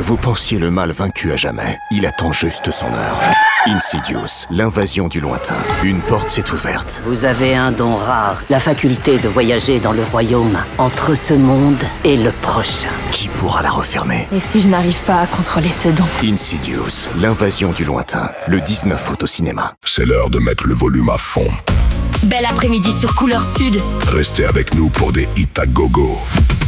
Vous pensiez le mal vaincu à jamais. Il attend juste son heure. Insidious, l'invasion du lointain. Une porte s'est ouverte. Vous avez un don rare, la faculté de voyager dans le royaume, entre ce monde et le prochain. Qui pourra la refermer? Et si je n'arrive pas à contrôler ce don? Insidious, l'invasion du lointain. Le 19 août au cinéma. C'est l'heure de mettre le volume à fond. Bel après-midi sur Couleur Sud. Restez avec nous pour des hits à gogo.